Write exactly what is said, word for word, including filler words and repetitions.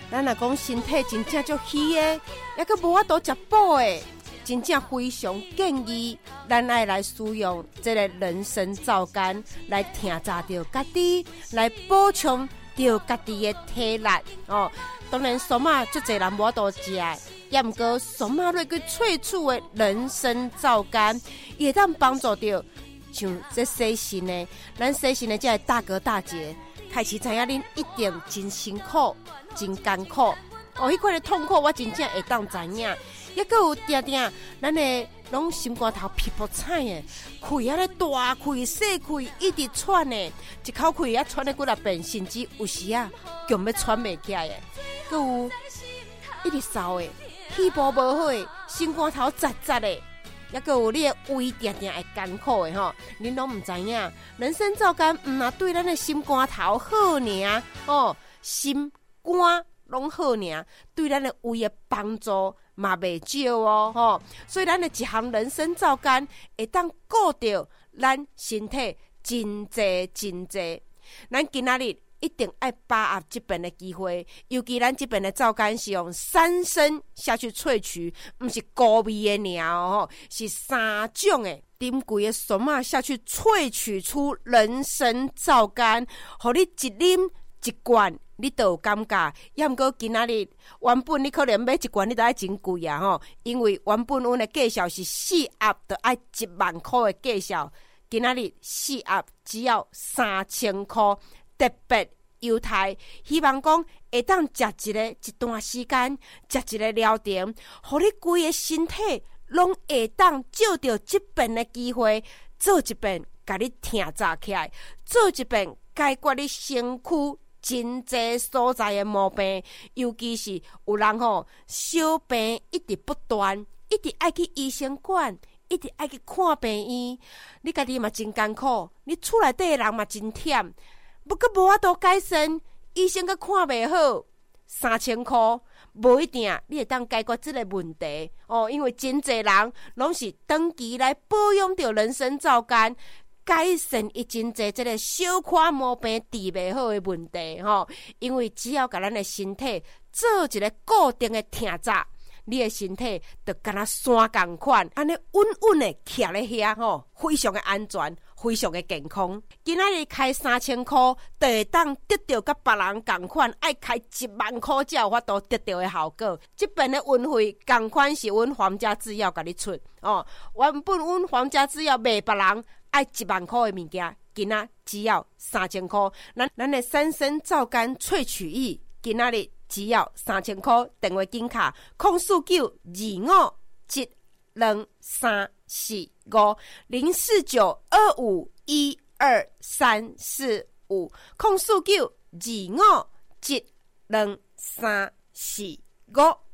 咱若讲身体真正足虚的，也阁无法度食补的，真正非常建议咱爱来使用这个人参皂苷来添炸着家己，来补充着家己的体力哦。当然，酸马足侪人无法度食，也毋过酸马类去萃取的人参皂苷，也当帮助着像这洗肾的，咱洗肾的这个大哥大姐，开始知影恁一定真辛苦、真艰苦哦。迄款的痛苦，我真正会当知影。也阁有定定，咱的拢心肝头皮肤菜的，气啊咧大气、细气，一直喘的，一口气啊喘了几啊遍，甚至有时啊强要喘袂起来的。阁有一直烧的，气部无好的，心肝头扎扎的，也阁有你的胃定定会艰苦的吼，恁拢唔知影。人参皂苷唔若对咱的心肝头好尔哦，心肝拢好尔，对咱的胃的帮助嘛袂少哦吼。所以咱的一项人参皂苷会当顾着咱身体真济真济。咱今仔日一定爱把握这边的机会，尤其咱这边的皂苷是用三升下去萃取，不是高味的尔哦，是三种的点贵的酸马下去萃取出人参皂苷，互你一啉一罐，你就有感觉。也毋过今仔日原本你可能买一罐，你都爱真贵啊吼，因为原本阮的价销是四盒，就爱一万块的价销，今仔日四盒只要三千块。特别优待，希望讲会当食一个一段时间，食一个疗程，互你规个身体拢会当借着这边的机会，做一遍，甲你挺早起来，做一遍解决你身躯真济所在的毛病，尤其是有人吼小病一直不断，一直爱去医生馆，一直爱去看病医，你家己嘛真艰苦，你厝内底的人嘛真忝。不过无法度改善，医生阁看袂好，三千块无一定你会当解决这个问题哦。因为真侪人拢是长期来保养着人参皂苷，改善伊真侪这个小可毛病治袂好的问题吼、哦。因为只要甲咱的身体做一个固定的挺扎，你的身体就敢若山同款，安尼稳稳的徛咧遐吼，非常的安全。非常的健康，今仔日开三千块，就会当得到甲别人同款，爱开一万块才有法度得到的效果。这边的运费同款是阮皇家制药甲你出哦，原本阮皇家制药卖别人爱一万块的物件，今仔只要三千块。咱咱的三参皂苷萃取液，今仔日只要三千块。电话金卡空四九二五七两三四五零四九二五一二三四五空四九二五七两三四五。